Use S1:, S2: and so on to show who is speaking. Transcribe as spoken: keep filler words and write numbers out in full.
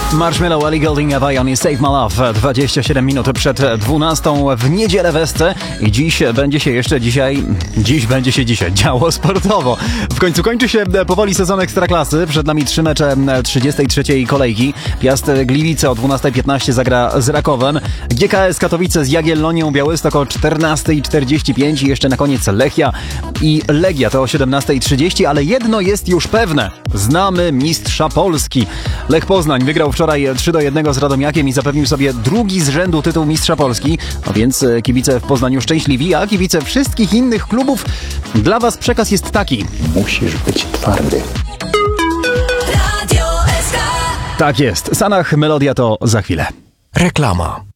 S1: Marshmello, Ellie Goulding, Ewa Save My Love. dwadzieścia siedem minut przed dwunastą w niedzielę w Esce i dziś będzie się jeszcze dzisiaj, dziś będzie się dzisiaj działo sportowo. W końcu kończy się powoli sezon Ekstraklasy. Przed nami trzy mecze trzydziestej trzeciej kolejki. Piast Gliwice o dwunasta piętnaście zagra z Rakowem. G K S Katowice z Jagiellonią, Białystok o czternasta czterdzieści pięć i jeszcze na koniec Lechia i Legia to o siedemnasta trzydzieści, ale jedno jest już pewne. Znamy mistrza Polski. Lech Poznań wygrał wczoraj trzy do jednego z Radomiakiem i zapewnił sobie drugi z rzędu tytuł mistrza Polski. No więc kibice w Poznaniu szczęśliwi, a kibice wszystkich innych klubów, dla was przekaz jest taki.
S2: Musisz być twardy.
S1: Tak jest. Sanach, melodia to za chwilę.
S3: Reklama.